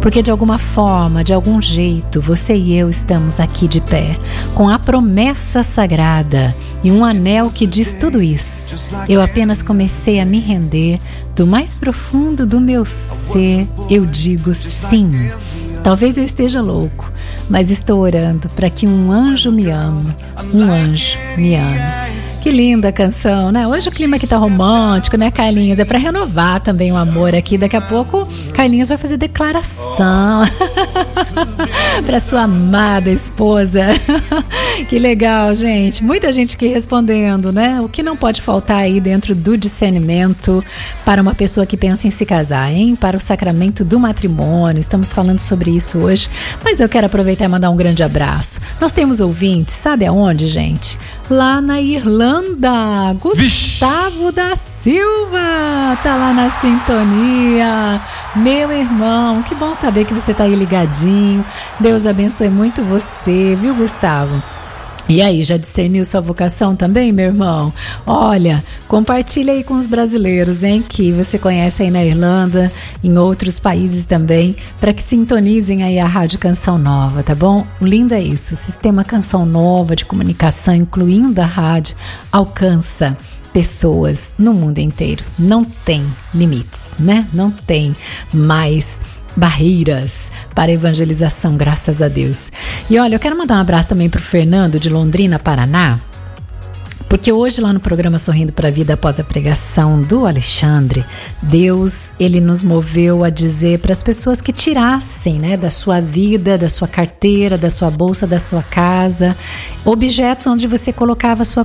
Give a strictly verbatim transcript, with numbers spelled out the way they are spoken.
porque de alguma forma, de algum jeito, você e eu estamos aqui de pé, com a promessa sagrada e um anel que diz tudo isso. Eu apenas comecei a me render do mais profundo do meu ser, eu digo sim. Talvez eu esteja louco, mas estou orando para que um anjo me ame, um anjo me ame. Que linda a canção, né? Hoje o clima aqui tá romântico, né, Carlinhos? É para renovar também o amor aqui. Daqui a pouco, Carlinhos vai fazer declaração para sua amada esposa. Que legal, gente. Muita gente aqui respondendo, né? O que não pode faltar aí dentro do discernimento para uma pessoa que pensa em se casar, hein? Para o sacramento do matrimônio. Estamos falando sobre isso hoje, mas eu quero aproveitar e mandar um grande abraço. Nós temos ouvintes, sabe aonde, gente? Lá na Irlanda. Gustavo Vixe. da Silva tá lá na sintonia. Meu irmão, que bom saber que você tá aí ligadinho. Deus abençoe muito você, viu, Gustavo? E aí, já discerniu sua vocação também, meu irmão? Olha, compartilha aí com os brasileiros, hein, que você conhece aí na Irlanda, em outros países também, para que sintonizem aí a Rádio Canção Nova, tá bom? O lindo é isso, o sistema Canção Nova de comunicação, incluindo a rádio, alcança pessoas no mundo inteiro. Não tem limites, né? Não tem mais barreiras para evangelização, graças a Deus. E olha, eu quero mandar um abraço também para o Fernando de Londrina, Paraná, porque hoje lá no programa Sorrindo para a Vida, após a pregação do Alexandre, Deus, ele nos moveu a dizer para as pessoas que tirassem, né, da sua vida, da sua carteira, da sua bolsa, da sua casa, objetos onde você colocava a sua